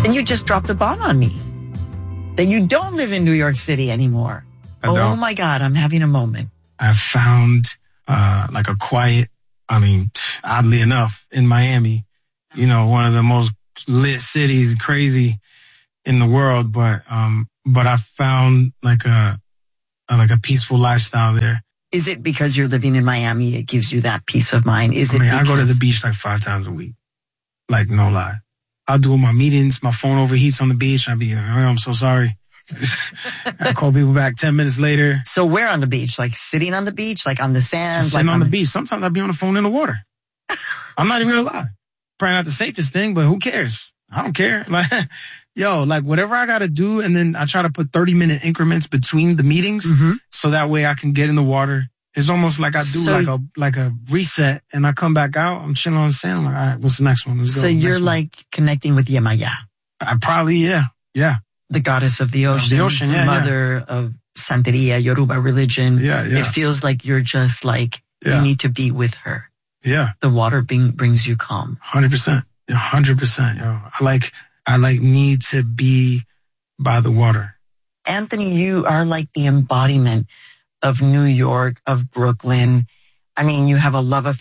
And you just dropped a bomb on me. That you don't live in New York City anymore. Oh my God, I'm having a moment. I found like a quiet, oddly enough, in Miami, one of the most lit cities, crazy in the world, but I found like a peaceful lifestyle there. Is it because you're living in Miami, it gives you that peace of mind? I go to the beach like 5 times a week. Like, no lie. I'll do my meetings, my phone overheats on the beach. I'm so sorry. I call people back 10 minutes later. So where on the beach? Like sitting on the beach? Like on the sand? Sitting on the beach. Sometimes I'll be on the phone in the water. I'm not even gonna lie. Probably not the safest thing, but who cares? I don't care. Like whatever I gotta do, and then I try to put 30-minute increments between the meetings, so that way I can get in the water. It's almost like I do like a reset, and I come back out. I'm chilling on the sand. I'm like, all right, what's the next one? Let's go. So you're like connecting with Yemaya. I probably, yeah. The goddess of the ocean. The mother of Santeria, Yoruba religion. Yeah. It feels like you're just like, you need to be with her. Yeah. The water brings you calm. 100%. 100%. I need to be by the water. Anthony, you are like the embodiment of New York, of Brooklyn. You have a love affair